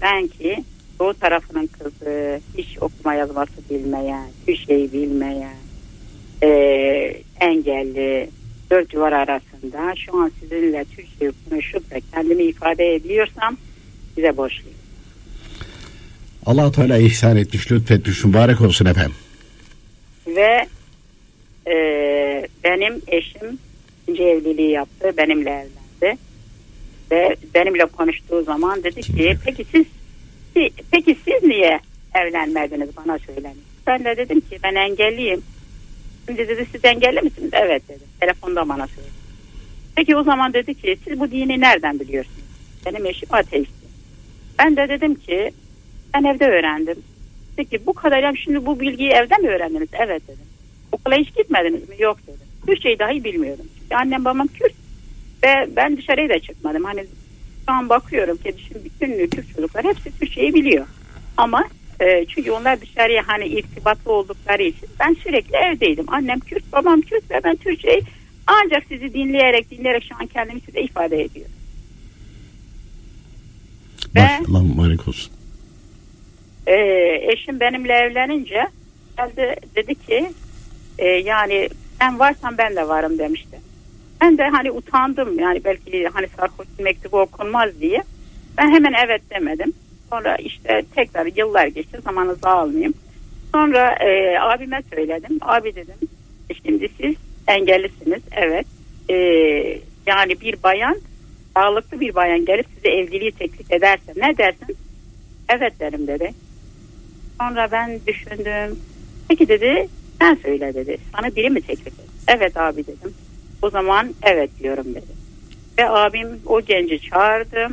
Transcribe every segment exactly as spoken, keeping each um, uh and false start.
sanki doğu tarafının kızı, hiç okuma yazması bilmeyen, bir şey bilmeyen, e, engelli, dört duvar arasında şu an sizinle Türkçe konuşup da kendimi ifade ediyorsam size borçluyum. Allah Teala ihsan etmiş, lütfetmiş, mübarek olsun efendim. Ve e, benim eşim ikinci evliliği yaptı, benimle evlendi ve benimle konuştuğu zaman dedi ki peki siz peki siz niye evlenmediniz, bana söyleyin. Ben de dedim ki ben engelliyim. Şimdi dedi siz engelli misiniz? Evet dedim. Telefonda bana söyledi. Peki o zaman dedi ki siz bu dini nereden biliyorsunuz? Benim eşim ateistti. Ben de dedim ki ben evde öğrendim. Peki bu kadar yani şimdi bu bilgiyi evde mi öğrendiniz? Evet dedim. Okula hiç gitmediniz mi? Yok dedim. Türkçeyi dahi bilmiyorum. Çünkü annem babam Kürt ve ben dışarıya da çıkmadım. Hani şu an bakıyorum ki şimdi bütün Türk çocuklar hepsi Türkçeyi biliyor. Ama e, çünkü onlar dışarıya hani irtibatlı oldukları için ben sürekli evdeydim. Annem Kürt, babam Kürt ve ben Türkçeyi ancak sizi dinleyerek dinleyerek şu an kendimi size ifade ediyorum. Allah mübarek olsun. E, eşim benimle evlenince geldi, dedi ki e, yani sen varsan ben de varım demişti. Ben de hani utandım yani belki hani sarhoş mektubu okunmaz diye. Ben hemen evet demedim. Sonra işte tekrar yıllar geçti, zamanınızı almayayım. Sonra e, abime söyledim. Abi dedim şimdi siz engellisiniz, evet. E, yani bir bayan, sağlıklı bir bayan gelip size evliliği teklif ederse ne dersin? Evet derim dedi. Sonra ben düşündüm. Peki dedi sen söyle dedi. Sana biri mi teklif etti? Evet abi dedim. O zaman evet diyorum dedi. Ve abim o genci çağırdı.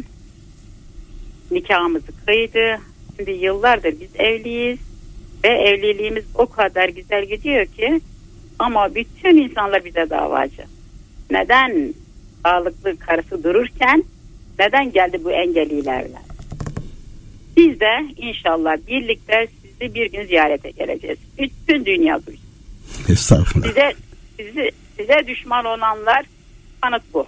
Nikahımızı kıydı. Şimdi yıllardır biz evliyiz. Ve evliliğimiz o kadar güzel gidiyor ki ama bütün insanlar bize davacı. Neden sağlıklı karısı dururken neden geldi bu engelliyle evlendi? Biz de inşallah birlikte sizi bir gün ziyarete geleceğiz. Bütün dünya duysun. Estağfurullah. Size, size, size düşman olanlar kanıt bu.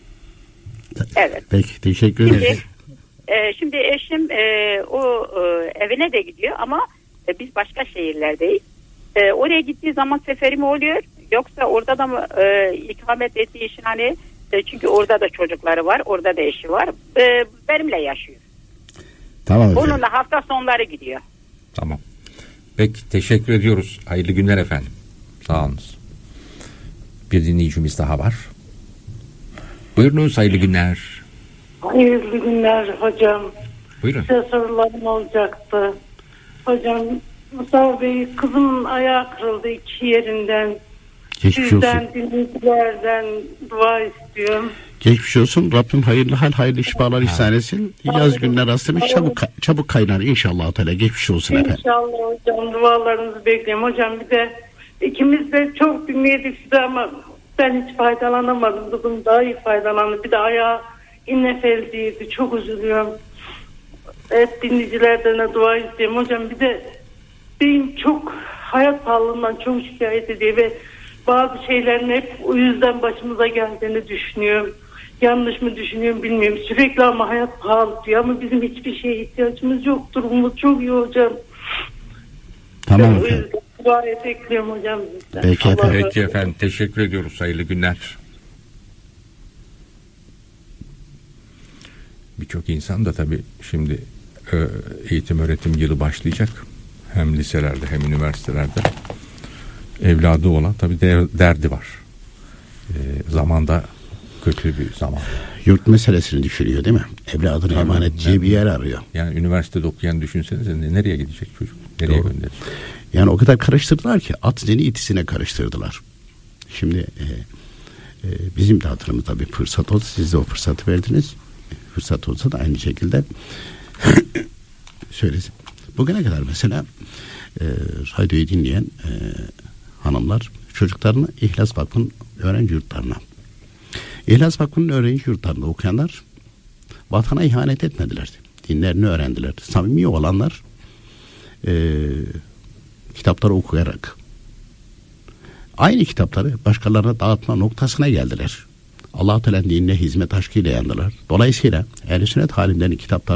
Evet. Peki teşekkür ederim. Şimdi, e, şimdi eşim e, o e, evine de gidiyor ama e, biz başka şehirlerdeyiz. E, oraya gittiği zaman seferi mi oluyor? Yoksa orada da mı e, ikamet ettiği için hani e, çünkü orada da çocukları var, orada da eşi var. E, benimle yaşıyor. Tamam efendim. Onunla hafta sonları gidiyor. Tamam. Peki teşekkür ediyoruz. Hayırlı günler efendim. Sağ olunuz. Bir dinleyicimiz daha var. Buyurunuz, hayırlı günler. Hayırlı günler hocam. Buyurun. Size sorularım olacaktı. Hocam Mustafa Bey, kızımın ayağı kırıldı iki yerinden. Geçmiş Sizden, olsun. dinleyicilerden dua istiyorum. Geçmiş olsun. Rabbim hayırlı hal, hayırlı şifalar ihsan etsin. Yaz günler aslında çabuk çabuk kaynar inşallah Teala. Geçmiş olsun efendim. İnşallah hocam, dualarınızı bekliyorum. Hocam bir de ikimiz de çok dinleyedik size ama ben hiç faydalanamadım. Kızım daha iyi faydalandı. Bir de ayağı innefeldiydi. Çok üzülüyorum. Evet, dinleyicilerden de dua istiyorum. Hocam bir de benim çok hayat pahalılığından çok şikayet ediyor ve bazı şeylerin hep o yüzden başımıza geldiğini düşünüyorum. Yanlış mı düşünüyorum bilmiyorum. Sürekli ama hayat pahalı diyor ama bizim hiçbir şeye ihtiyacımız yok. Durumumuz çok iyi hocam. Tamam Ben efendim. duaya bekliyorum hocam bizden. Peki efendim. Peki efendim, teşekkür ediyoruz. Hayırlı günler. Birçok insan da tabii şimdi eğitim öğretim yılı başlayacak. Hem liselerde hem üniversitelerde evladı olan tabii derdi var. E, zamanda kötü bir zaman. Yurt meselesini düşünüyor değil mi? Evladını Tabii, emanet edeceği yani, bir yer arıyor. Yani üniversitede okuyan düşünsenize nereye gidecek çocuk? Nereye Doğru. gönderecek? Yani o kadar karıştırdılar ki at zeni itisine karıştırdılar. Şimdi e, e, bizim de hatırımızda bir fırsat oldu. Siz de o fırsatı verdiniz. Fırsat olsa da aynı şekilde söylesin. Bugüne kadar mesela e, radyoyu dinleyen e, hanımlar çocuklarını İhlas Vakfı'nın öğrenci yurtlarına, İhlas Vakfı'nın öğrenci yurtlarında okuyanlar vatana ihanet etmediler. Dinlerini öğrendiler. Samimi olanlar e, kitapları okuyarak aynı kitapları başkalarına dağıtma noktasına geldiler. Allah-u Teala'nın dinine hizmet aşkıyla yandılar. Dolayısıyla ehl-i sünnet alimlerinin kitapları